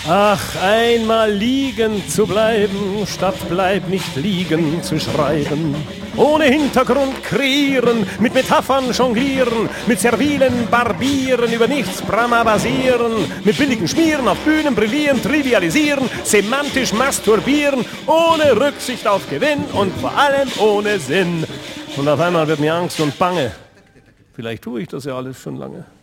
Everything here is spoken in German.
Ach, einmal liegen zu bleiben, statt bleib nicht liegen zu schreiben. Ohne Hintergrund kreieren, mit Metaphern jonglieren, mit servilen Barbieren, über nichts Brahma basieren, mit billigen Schmieren, auf Bühnen brillieren, trivialisieren, semantisch masturbieren, ohne Rücksicht auf Gewinn und vor allem ohne Sinn. Und auf einmal wird mir Angst und Bange. Vielleicht tue ich das ja alles schon lange.